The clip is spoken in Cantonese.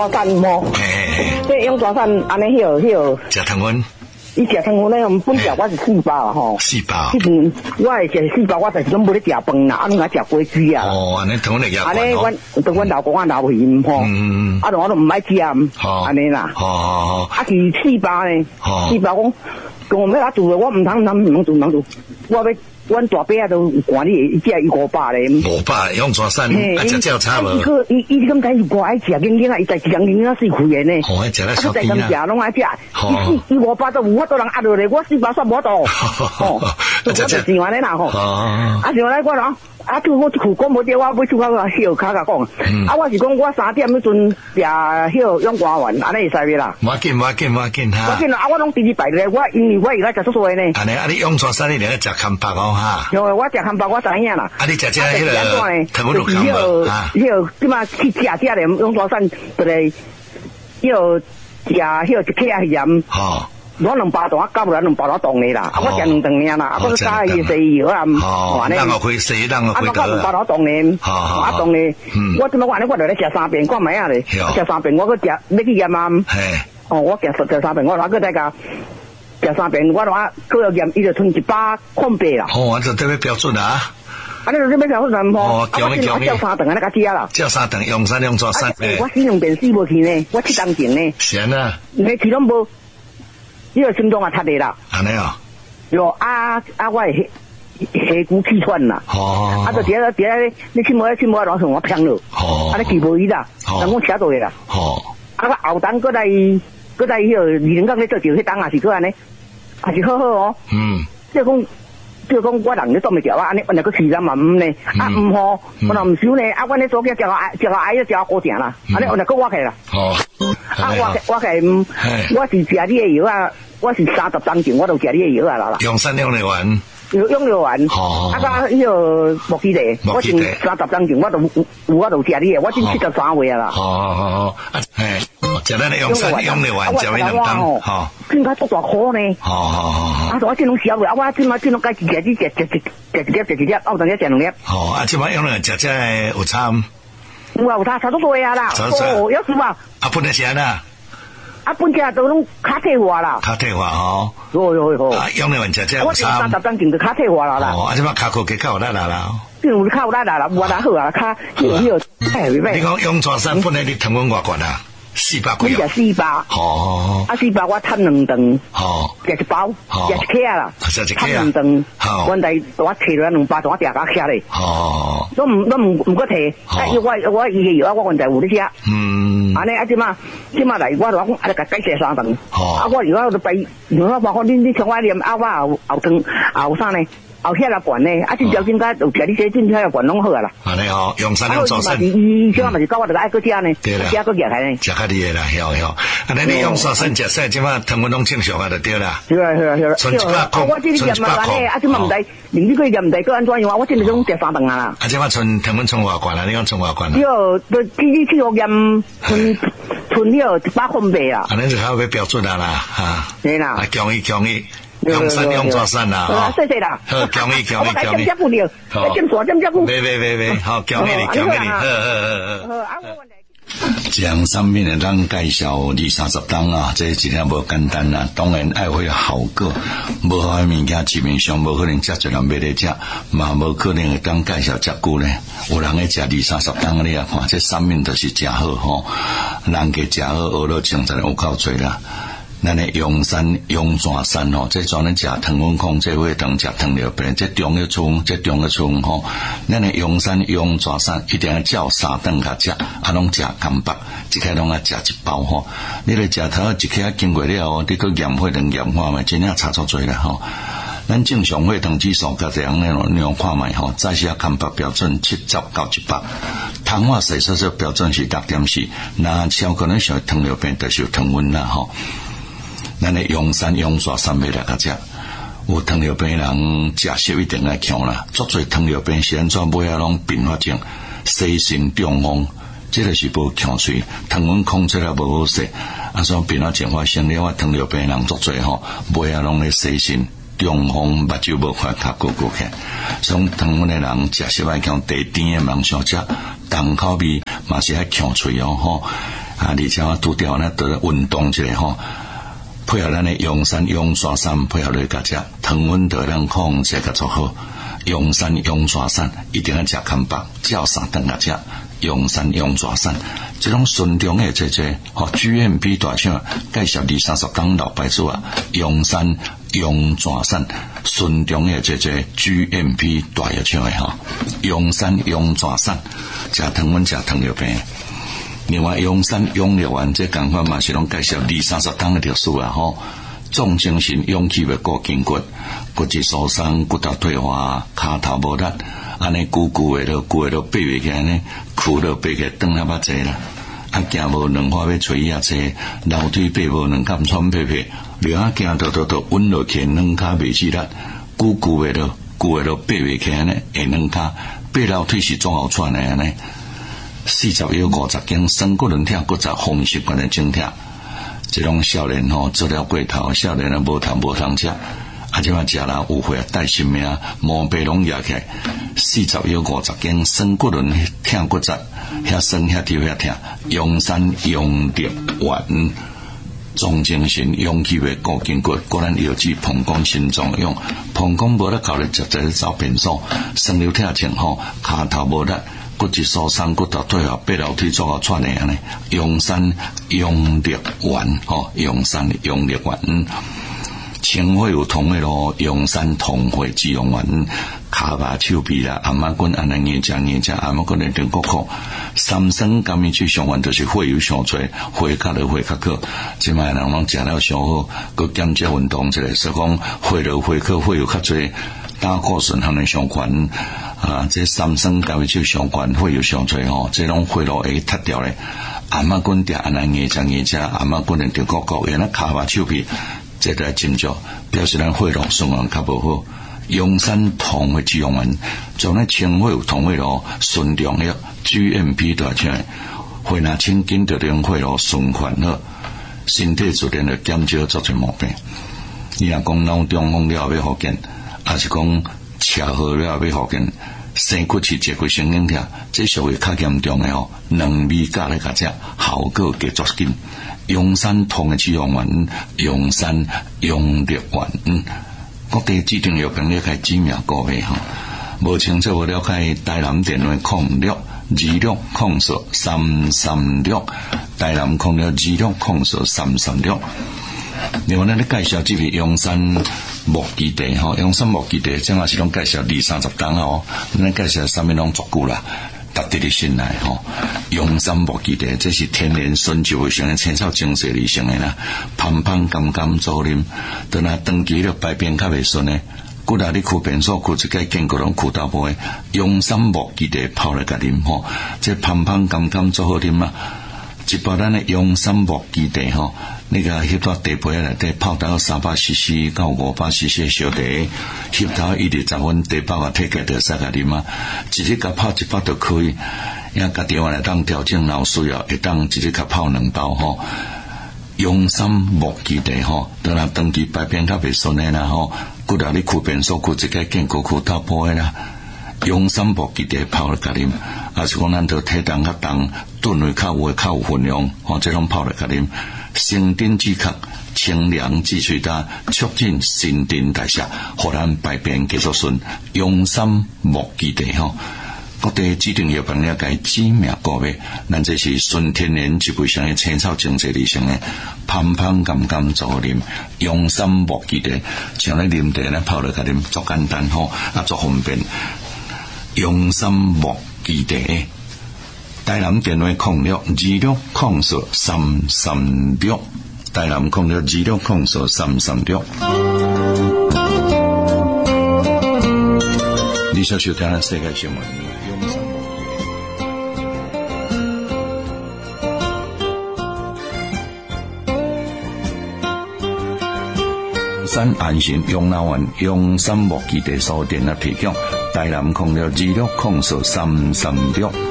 山毛，这用大山安尼迄食汤圆。 伊食汤圆咧，本来我是4包啦吼。 4包。 迄阵我会食4包，我但是拢无咧食饭啦，拢爱食鸡胿啊。 哦，安尼汤圆也安尼阮老公老姨吼，我都唔爱食，安尼啦。啊是4包呢，4包讲我要做，我唔通，阮大伯都有管理，伊只伊500咧。 500用抓山，啊食照差无？ 伊咁解是我爱食，囡伊在一人囡水开的呢。 哦，爱食咧小囡仔。拢爱食。伊500都有法度人压落来，我400算无度。我就喜欢咧啦吼。啊，喜欢咧我讲。我一句讲无对，我要出口休卡甲讲。我是讲我3点迄阵食休用瓜丸，安尼会使袂啦？ 无紧哈。 无紧我拢第2摆咧，因为我而家食素素的呢。 安尼，你用抓山你连食康巴哦哈？ 有我食康巴我知影啦。 你食迄个汤圆肉康无？ 迄即马去食咧，用抓山就来迄食迄一克盐。我2包大，加不了2包大冻的啦。我食2顿尔啦，我加伊西药啊， 人个开西，人个开刀。 2包大冻的，冻的。我即马我就来食3遍，看卖啊咧。食3遍，我去食要去验啊。我食3遍，我还去再加食3遍，我话佢要验，伊就剩100空白啦。 这特别标准啊。 你就咩标准哦，叫 3顿啊，你家知啦。 照3顿用3用抓3。 我42遍4无去呢，我7当前呢。 闲啊。 你其中无。你个心脏也塌的啦， 安尼哦， 我下骨气喘啦，就第二你去摸然后我偏了，你记无伊啦，人讲车到的啦，后当搁来迄个20港咧做就迄当也是搁安尼，也是好哦，即讲我人咧做袂着啊，安尼我那个吃了嘛呢，唔好，我若唔少呢，我咧做嘅食挨要食高正啦，安尼我那个我起啦，我起，我是食你的药啊，我是30当前我都食你的药啊啦， 用3用得完， 用得完，迄个木基地，我前30当前我都食你的，我今73岁啊啦， 食咱用3用得完，食你2当， 应该多大颗呢？我这种小胃，我这种该食一粒，我等下食2粒。 这摆用了食有差。 有差多多呀啦。有时嘛。 本来是安啦。 本家都拢卡退化啦。 卡退化吼。 有。 用了完食有差。 我30当前就卡退化啦。 这摆卡壳给靠力啦。 有靠力啦，无哪好啊，卡有。 你讲用抓山本来你汤圆偌悬啊？400块。 我食400。400我摊2顿。食1包，食1克啦。 食1克啊。摊2顿。阮在我摕了2包，我定甲吃咧。都唔搁摕。我伊个药我原在有咧食。安尼即马来我讲甲改写3顿。我如果ไป我包括你像我念我后顿后啥呢？后遐来管呢，真条件甲有食你些真遐来管拢好啊啦。 安尼用3用抓山。 伊即嘛是到我就爱搁食呢，食搁食开呢。 食较厉害啦，晓。安尼你用抓山食晒，即马汤圆拢正常啊，就对啦。 是啊。 存100块， 我这念嘛呢，即嘛唔知，你个念唔知搁安怎样？我真系种食3顿啊啦。 即马存汤圆存偌悬啦？你讲存偌悬啦？ 就去学验存了100块币啊。 安尼就较要标准啦哈。 对啦。 强伊。用3用抓山啦， 谢啦。 好，强你。 我点不了，点不。 别，好，强你，将上面的咱介绍20-30档啊，这真正无简单啊。当然爱会好个，无好的物件市面上无可能遮侪人买来食，嘛无可能会当介绍遮久呢。有人会食20-30档你啊看，这上面都是真好吼，人家食好，学了精神有够多啦。咱的用山用抓山吼，这专门食汤圆控，这会当食糖尿病，这中个村吼，咱的用山用抓山一定要照3顿甲食，拢食干巴，一开拢要食1包吼。你来食头一开经过了后，你个验血能验化嘛，真正差足多啦吼。咱正常血糖指数甲这样那样看卖吼，早时干巴标准70到100，糖化血色标准是6.4，那超过咱像糖尿病就是糖晕啦吼。咱的用山用抓山要来甲食，有糖尿病人食食一定爱强啦。足侪糖尿病是安怎买啊拢并发症，西性中风，这个是无强水，糖分控制了无好势，所以并发症发生了，糖尿病人足侪吼，买啊拢咧西性中风，目睭无快较过起，所以糖分的人食食爱强，地甜的人想食，重口味嘛是爱强嘴哦吼。 而且我拄掉呢，得运动一下吼，配合咱的阳山阳爪散，配合来甲食糖分得咱控制较足好。阳山阳爪散一定要食康白，照3顿甲食。阳山阳爪散，这种纯中的GMP 大厂介绍20-30档老牌子啊，阳山阳爪散，纯中的GMP 大药厂的哈，阳山阳爪散，食糖分食糖尿病。另外阳山养力丸这同款嘛是拢介绍20-30档的药素啊吼，重精神勇气的固筋骨，骨质疏松、骨头退化、骹头无力。安尼久的都爬袂起来呢，躯都爬起来转那么济啦。啊，行无两花要吹啊济，楼梯爬无两敢喘屁屁，连啊行都稳落去，两骹袂起力，久的都爬袂起来呢，下两骹爬楼梯是怎好喘的安尼？40有50斤，酸骨轮痛、骨折、风湿管的症痛，这种少年吼做了过头，少年啊无通食。啊，即嘛食啦，有血带性命，毛病拢压起来，40有50斤，酸骨轮痛骨折，遐酸遐抽遐痛，阳山阳力丸，重精神勇气的固筋骨，果然药剂膀胱心脏用，膀胱无力考虑直接找便所，酸流痛情吼，骹头无力，骨质疏松，骨头退化，爬楼梯做好喘的安尼，阳山阳力丸吼，阳山阳力丸。清血有通的咯，阳山通血止痛丸，骹麻手臂啦，阿妈棍安尼硬食，阿妈棍的顶骨壳，三酸甘味水上丸就是血有上多，血较落血较好。即卖人拢食了上好，佮减少运动一下，所以讲血落血靠血有较多，胆固醇含量上悬啊，这三酸甘味水上悬，血有上多吼，这种血落会脱掉咧。阿妈棍定安尼硬食，阿妈棍的顶骨壳，原来骹麻手臂。这个症状表示咱血路循环较无好，阳山通血止痛丸，将咱清血有通血路顺畅的 GMP 大厂，血若清紧就令血路循环好，身体自然就减少造成毛病。你若讲脑中风了要复健，还是讲车祸了要复健，生骨刺、截骨神经痛，这属于较严重的吼，两味加来甲食，效果加足紧。阳山通的止痛丸，阳山阳力丸，各地指定药品了解知名个别吼，无清楚无了解台南电话0626040336，台南0626040336。另外，咱咧介绍这个阳山木基地吼，阳山木基地，正也是拢介绍20-30档吼，咱介绍啥物拢足够啦。达得的心来吼，阳山木基地，这是天然纯就型的青草精髓里型的啦，香香甘甘做啉，等下长期了排便较袂顺呢，骨力你躯便所躯一个筋骨拢躯到背，阳山木基地泡来甲啉吼，这香香甘甘做好啉啊！一包咱的阳山木基地吼，那个翕到茶杯内底泡到300cc到500cc 小茶，翕到120分，茶包啊摕起就使甲啉啊，一日甲泡1包就可以，也家己来当调整脑需要，会当一日甲泡2包吼。阳山木基地吼，当然长期排便较袂顺的啦吼，骨力你躯便所躯一个筋骨躯到背啦。阳山木基地泡来甲啉，啊是讲咱着体重较重，吨位较有分量，吼，这种泡来甲啉，生津止渴，清凉止水大，促进新陈代谢，互咱排便继续顺。阳山木基地吼，各地指定药品了解知名个别，咱这是纯天然植物性的青草精髓里型的，香香甘甘做啉。阳山木基地，像咧啉茶咧泡来甲啉，足简单吼，啊足方便。阳山木基地，台南电话0626040336，台南0626040336。你想收听的世界新闻，阳山木基地。山安心养老院阳山木基地所店的提供。台南0626040336。